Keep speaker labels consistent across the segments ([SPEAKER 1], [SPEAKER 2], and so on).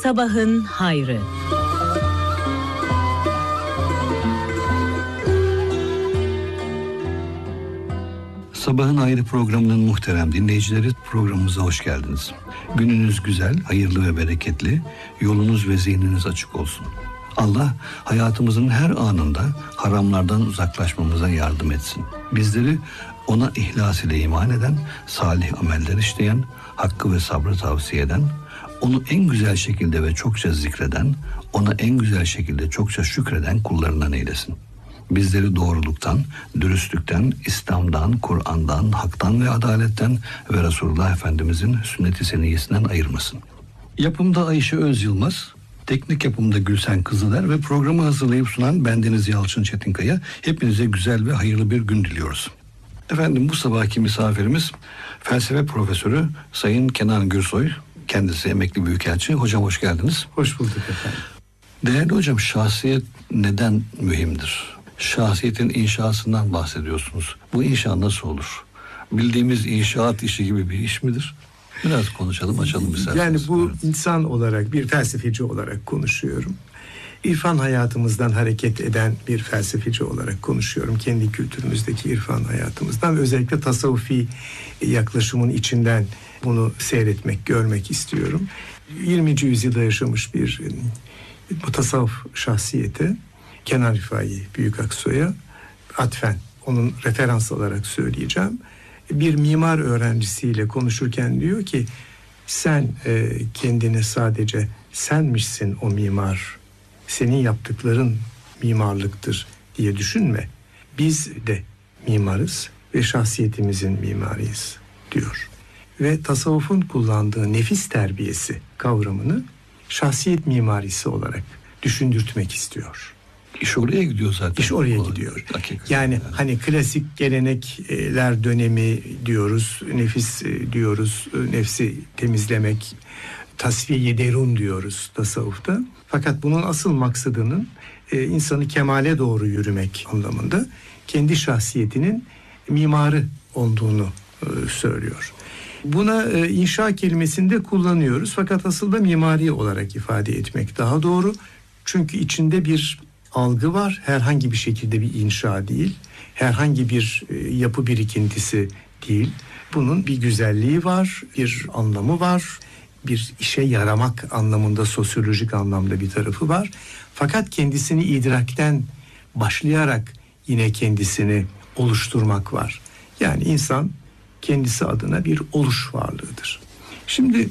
[SPEAKER 1] Sabahın hayrı.
[SPEAKER 2] Sabahın Hayrı programının muhterem dinleyicileri, programımıza hoş geldiniz. Gününüz güzel, hayırlı ve bereketli, yolunuz ve zihniniz açık olsun. Allah hayatımızın her anında haramlardan uzaklaşmamıza yardım etsin. Bizleri ona ihlas ile iman eden, salih ameller işleyen, hakkı ve sabrı tavsiye eden, onu en güzel şekilde ve çokça zikreden, ona en güzel şekilde çokça şükreden kullarından eylesin. Bizleri doğruluktan, dürüstlükten, İslam'dan, Kur'an'dan, haktan ve adaletten ve Resulullah Efendimizin sünnet-i seniyyesinden ayırmasın. Yapımda Ayşe Öz Yılmaz, teknik yapımda Gülsen Kızıler ve programı hazırlayıp sunan bendeniz Yalçın Çetinkaya. Hepinize güzel ve hayırlı bir gün diliyoruz. Efendim, bu sabahki misafirimiz felsefe profesörü Sayın Kenan Gürsoy. Kendisi emekli büyükelçi. Hocam hoş geldiniz.
[SPEAKER 3] Hoş bulduk efendim.
[SPEAKER 2] Değerli hocam, şahsiyet neden mühimdir? Şahsiyetin inşasından bahsediyorsunuz. Bu inşa nasıl olur? Bildiğimiz inşaat işi gibi bir iş midir? Biraz konuşalım, açalım isterseniz.
[SPEAKER 3] Yani bu insan olarak, bir felsefeci olarak konuşuyorum. İrfan hayatımızdan hareket eden bir felsefeci olarak konuşuyorum. Kendi kültürümüzdeki irfan hayatımızdan ve özellikle tasavvufi yaklaşımın içinden bunu seyretmek, görmek istiyorum. 20. yüzyılda yaşamış bir tasavvuf şahsiyeti, Kenan Rifai Büyük Aksoy'a atfen, onun referans olarak söyleyeceğim. Bir mimar öğrencisiyle konuşurken diyor ki, sen kendini sadece senmişsin o mimar, senin yaptıkların mimarlıktır diye düşünme. Biz de mimarız ve şahsiyetimizin mimarıyız diyor. Ve tasavvufun kullandığı nefis terbiyesi kavramını şahsiyet mimarisi olarak düşündürtmek istiyor.
[SPEAKER 2] İş oraya gidiyor zaten.
[SPEAKER 3] İş oraya gidiyor. Yani hani klasik gelenekler dönemi diyoruz, nefis diyoruz, nefsi temizlemek, tasfiye-i derun diyoruz tasavvufta. Fakat bunun asıl maksadının insanı kemale doğru yürümek anlamında kendi şahsiyetinin mimarı olduğunu söylüyor. Buna inşa kelimesini de kullanıyoruz, fakat aslında mimari olarak ifade etmek daha doğru. Çünkü içinde bir algı var, herhangi bir şekilde bir inşa değil, herhangi bir yapı birikintisi değil. Bunun bir güzelliği var, bir anlamı var, bir işe yaramak anlamında, sosyolojik anlamda bir tarafı var. Fakat kendisini idrakten başlayarak yine kendisini oluşturmak var. Yani insan kendisi adına bir oluş varlığıdır. Şimdi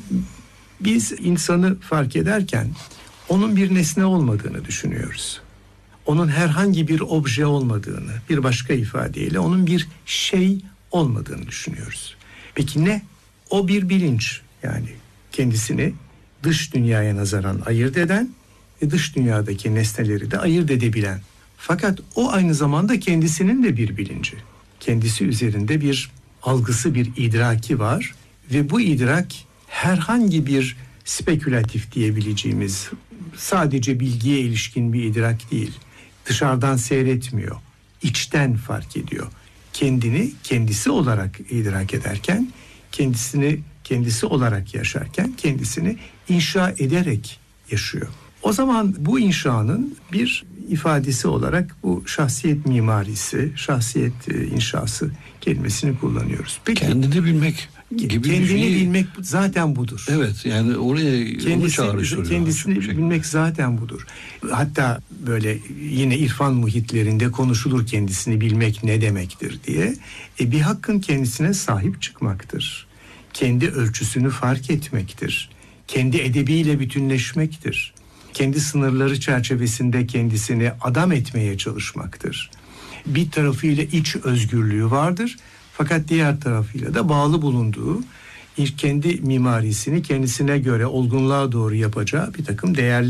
[SPEAKER 3] biz insanı fark ederken onun bir nesne olmadığını düşünüyoruz. Onun herhangi bir obje olmadığını, bir başka ifadeyle onun bir şey olmadığını düşünüyoruz. Peki ne? O bir bilinç, yani kendisini dış dünyaya nazaran ayırt eden ve dış dünyadaki nesneleri de ayırt edebilen. Fakat o aynı zamanda kendisinin de bir bilinci. Kendisi üzerinde bir algısı, bir idraki var ve bu idrak herhangi bir spekülatif diyebileceğimiz, sadece bilgiye ilişkin bir idrak değil. Dışarıdan seyretmiyor, içten fark ediyor. Kendini kendisi olarak idrak ederken, kendisini kendisi olarak yaşarken kendisini inşa ederek yaşıyor. O zaman bu inşanın bir ifadesi olarak bu şahsiyet mimarisi, şahsiyet inşası kelimesini kullanıyoruz.
[SPEAKER 2] Peki, kendini bilmek gibi
[SPEAKER 3] kendini bilmek zaten budur.
[SPEAKER 2] Evet, yani oraya onu çağrıştırıyor.
[SPEAKER 3] Kendisini bilmek zaten budur. Hatta böyle yine irfan muhitlerinde konuşulur kendisini bilmek ne demektir diye. Bir hakkın kendisine sahip çıkmaktır. Kendi ölçüsünü fark etmektir. Kendi edebiyle bütünleşmektir. Kendi sınırları çerçevesinde kendisini adam etmeye çalışmaktır. Bir tarafıyla iç özgürlüğü vardır. Fakat diğer tarafıyla da bağlı bulunduğu, kendi mimarisini kendisine göre olgunluğa doğru yapacağı bir takım değerler